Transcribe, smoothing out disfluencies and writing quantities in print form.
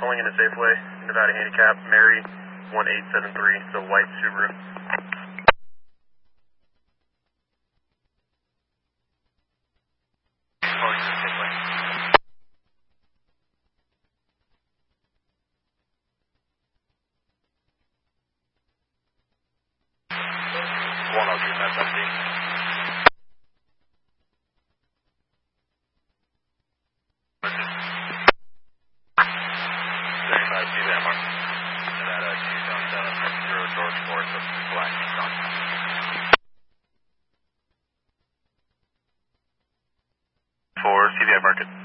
pulling into Safeway, Nevada Handicap, Mary 1873, it's a white Subaru. Pulling into Safeway. One of you, that's empty. George Ford, the black Nissan. 4 CVI market.